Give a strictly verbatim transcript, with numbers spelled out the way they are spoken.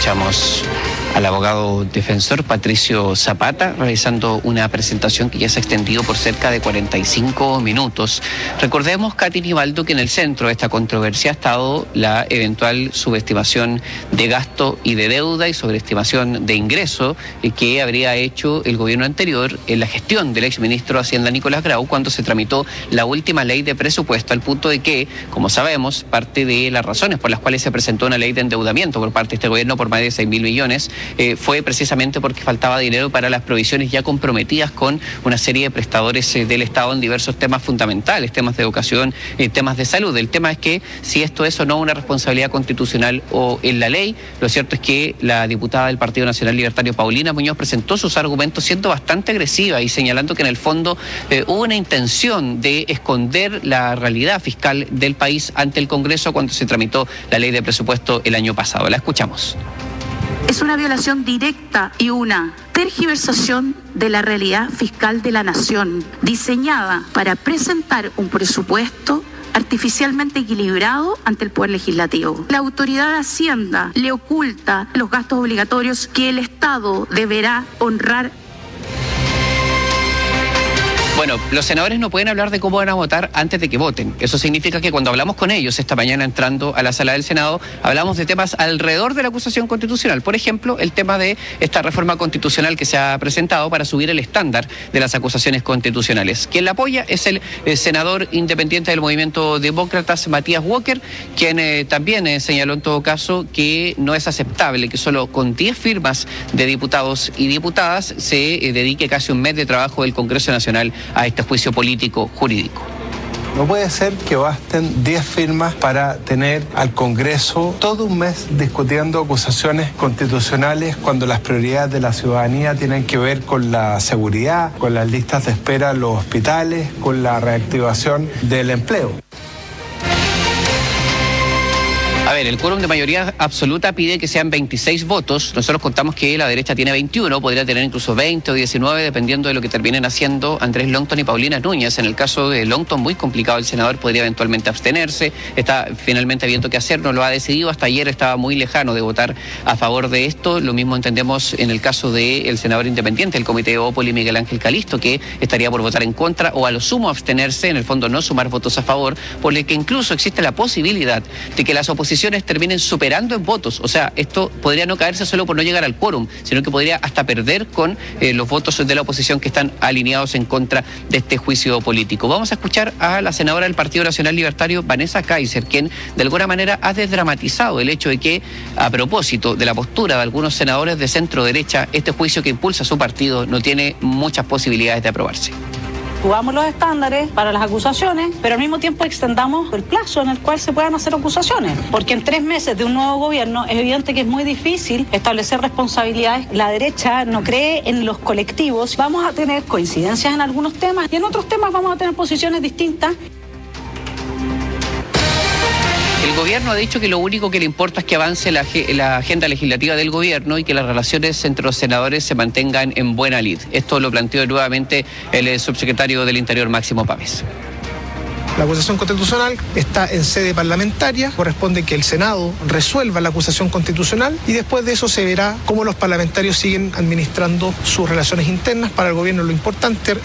Escuchamos al abogado defensor Patricio Zapata realizando una presentación que ya se ha extendido por cerca de cuarenta y cinco minutos. Recordemos, Katy Nivaldo, que en el centro de esta controversia ha estado la eventual subestimación de gasto y de deuda y sobreestimación de ingreso que habría hecho el gobierno anterior en la gestión del exministro de Hacienda Nicolás Grau cuando se tramitó la última ley de presupuesto, al punto de que, como sabemos, parte de las razones por las cuales se presentó una ley de endeudamiento por parte de este gobierno por más de seis mil millones Eh, fue precisamente porque faltaba dinero para las provisiones ya comprometidas con una serie de prestadores eh, del Estado en diversos temas fundamentales, temas de educación, eh, temas de salud. El tema es que si esto es o no una responsabilidad constitucional o en la ley, lo cierto es que la diputada del Partido Nacional Libertario, Paulina Muñoz, presentó sus argumentos siendo bastante agresiva y señalando que en el fondo eh, hubo una intención de esconder la realidad fiscal del país ante el Congreso cuando se tramitó la ley de presupuesto el año pasado. La escuchamos. Es una violación directa y una tergiversación de la realidad fiscal de la nación, diseñada para presentar un presupuesto artificialmente equilibrado ante el Poder Legislativo. La autoridad de Hacienda le oculta los gastos obligatorios que el Estado deberá honrar. Bueno, los senadores no pueden hablar de cómo van a votar antes de que voten. Eso significa que cuando hablamos con ellos esta mañana entrando a la sala del Senado, hablamos de temas alrededor de la acusación constitucional. Por ejemplo, el tema de esta reforma constitucional que se ha presentado para subir el estándar de las acusaciones constitucionales. Quien la apoya es el, el senador independiente del Movimiento Demócratas, Matías Walker, quien eh, también eh, señaló en todo caso que no es aceptable que solo con diez firmas de diputados y diputadas se eh, dedique casi un mes de trabajo del Congreso Nacional a este juicio político jurídico. No puede ser que basten diez firmas para tener al Congreso todo un mes discutiendo acusaciones constitucionales cuando las prioridades de la ciudadanía tienen que ver con la seguridad, con las listas de espera en los hospitales, con la reactivación del empleo. A ver, el quórum de mayoría absoluta pide que sean veintiséis votos. Nosotros contamos que la derecha tiene veintiuno, podría tener incluso veinte o diecinueve, dependiendo de lo que terminen haciendo Andrés Longton y Paulina Núñez. En el caso de Longton, muy complicado, el senador podría eventualmente abstenerse. Está finalmente viendo qué hacer, no lo ha decidido. Hasta ayer estaba muy lejano de votar a favor de esto. Lo mismo entendemos en el caso del senador independiente del Comité de Opoli, Miguel Ángel Calisto, que estaría por votar en contra o a lo sumo abstenerse, en el fondo no sumar votos a favor, por lo que incluso existe la posibilidad de que las oposiciones terminen superando en votos. O sea, esto podría no caerse solo por no llegar al quórum, sino que podría hasta perder con eh, los votos de la oposición que están alineados en contra de este juicio político. Vamos a escuchar a la senadora del Partido Nacional Libertario, Vanessa Kaiser, quien de alguna manera ha desdramatizado el hecho de que, a propósito de la postura de algunos senadores de centro derecha, este juicio que impulsa su partido no tiene muchas posibilidades de aprobarse. Subamos los estándares para las acusaciones, pero al mismo tiempo extendamos el plazo en el cual se puedan hacer acusaciones, porque en tres meses de un nuevo gobierno es evidente que es muy difícil establecer responsabilidades. La derecha no cree en los colectivos. Vamos a tener coincidencias en algunos temas y en otros temas vamos a tener posiciones distintas. El gobierno ha dicho que lo único que le importa es que avance la, la agenda legislativa del gobierno y que las relaciones entre los senadores se mantengan en buena lid. Esto lo planteó nuevamente el subsecretario del Interior, Máximo Pavés. La acusación constitucional está en sede parlamentaria, corresponde que el Senado resuelva la acusación constitucional y después de eso se verá cómo los parlamentarios siguen administrando sus relaciones internas. Para el gobierno lo importante